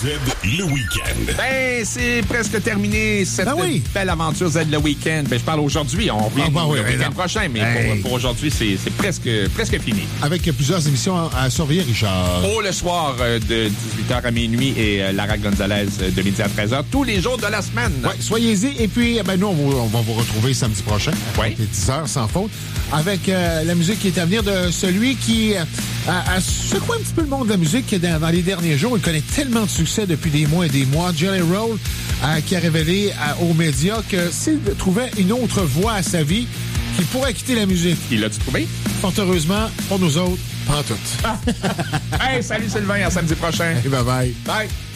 le week-end. Ben, c'est presque terminé cette belle aventure Z le week-end. Ben, je parle aujourd'hui. On revient le week-end prochain, mais pour aujourd'hui, c'est presque fini. Avec plusieurs émissions à surveiller, Richard. Oh, le soir de 18h à minuit et Lara Gonzalez de midi à 13h, tous les jours de la semaine. Oui, soyez-y. Et puis, ben, nous, on va vous retrouver samedi prochain. Oui. 10h, sans faute. Avec la musique qui est à venir de celui qui a secoué un petit peu le monde de la musique dans les derniers jours. Il connaît tellement de succès depuis des mois et des mois. Jelly Roll, qui a révélé aux médias que s'il trouvait une autre voie à sa vie, qu'il pourrait quitter la musique. Il l'a-tu trouvé? Fort heureusement, pour nous autres, pas toutes. Hey, salut Sylvain, à samedi prochain. Hey, bye-bye. Bye.